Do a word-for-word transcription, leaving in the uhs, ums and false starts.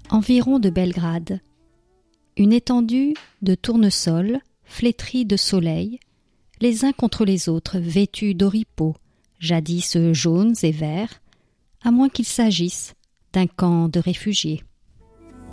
Environ de Belgrade. Une étendue de tournesols, flétris de soleil, les uns contre les autres, vêtus d'oripeaux, jadis jaunes et verts, à moins qu'il s'agisse d'un camp de réfugiés.